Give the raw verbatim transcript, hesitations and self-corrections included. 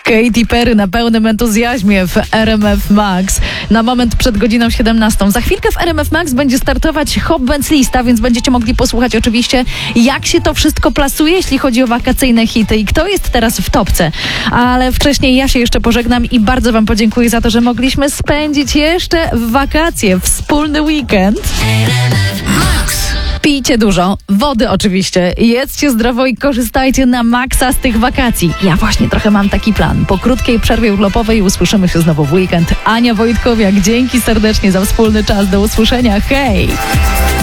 Katy Perry na pełnym entuzjazmie w R M F Max. Na moment przed godziną siedemnastą. Za chwilkę w R M F Max będzie startować Hot Bands lista, więc będziecie mogli posłuchać oczywiście, jak się to wszystko plasuje, jeśli chodzi o wakacyjne hity i kto jest teraz w topce. Ale wcześniej ja się jeszcze pożegnam i bardzo wam podziękuję za to, że mogliśmy spędzić jeszcze w wakacje, wspólny weekend. Pijcie dużo, wody oczywiście, jedzcie zdrowo i korzystajcie na maksa z tych wakacji. Ja właśnie trochę mam taki plan. Po krótkiej przerwie urlopowej usłyszymy się znowu w weekend. Ania Wojtkowiak, dzięki serdecznie za wspólny czas. Do usłyszenia. Hej!